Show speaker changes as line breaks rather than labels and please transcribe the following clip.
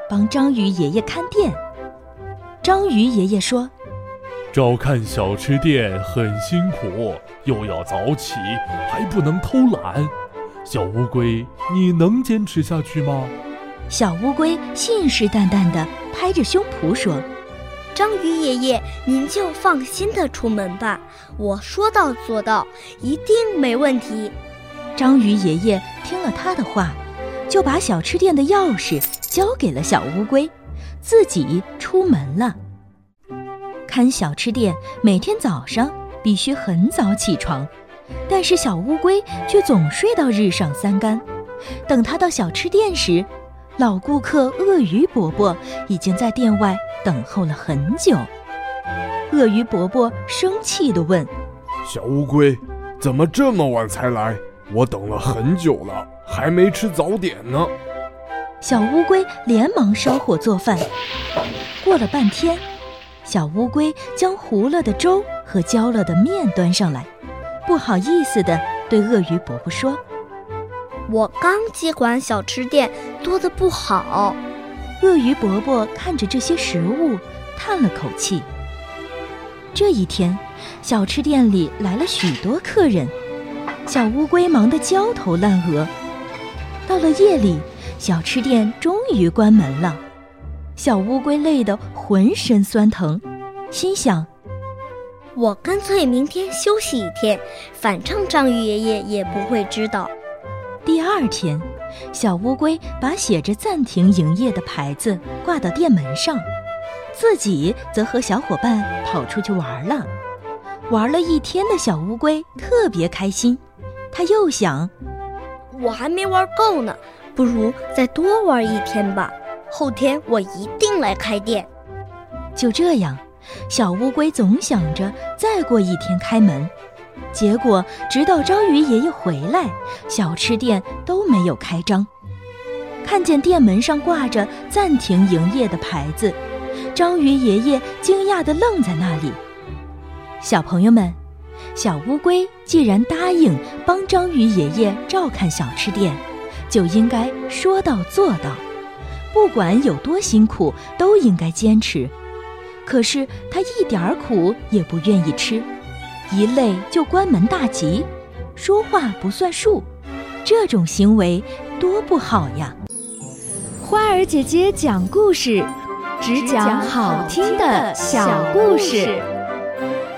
帮章鱼爷爷看店。章鱼爷爷说：
照看小吃店很辛苦，又要早起，还不能偷懒。小乌龟，你能坚持下去吗？
小乌龟信誓旦旦地拍着胸脯说：
章鱼爷爷，您就放心地出门吧，我说到做到，一定没问题。
章鱼爷爷听了他的话，就把小吃店的钥匙交给了小乌龟，自己出门了。看小吃店每天早上必须很早起床，但是小乌龟却总睡到日上三竿。等他到小吃店时，老顾客鳄鱼伯伯已经在店外等候了很久。鳄鱼伯伯生气地问：
小乌龟，怎么这么晚才来？我等了很久了，还没吃早点呢。
小乌龟连忙烧火做饭。过了半天，小乌龟将糊了的粥和焦了的面端上来，不好意思地对鳄鱼伯伯说：
我刚接管小吃店，做得不好。
鳄鱼伯伯看着这些食物，叹了口气。这一天，小吃店里来了许多客人，小乌龟忙得焦头烂额。到了夜里，小吃店终于关门了。小乌龟累得浑身酸疼，心想：
我干脆明天休息一天，反正章鱼爷爷也不会知道。
第二天，小乌龟把写着暂停营业的牌子挂到店门上，自己则和小伙伴跑出去玩了。玩了一天的小乌龟特别开心，他又想：
我还没玩够呢，不如再多玩一天吧，后天我一定来开店。
就这样，小乌龟总想着再过一天开门，结果直到章鱼爷爷回来，小吃店都没有开张。看见店门上挂着暂停营业的牌子，章鱼爷爷惊讶地愣在那里。小朋友们，小乌龟既然答应帮章鱼爷爷照看小吃店，就应该说到做到，不管有多辛苦都应该坚持。可是他一点苦也不愿意吃，一累就关门大吉，说话不算数，这种行为多不好呀。
花儿姐姐讲故事，只讲好听的小故事。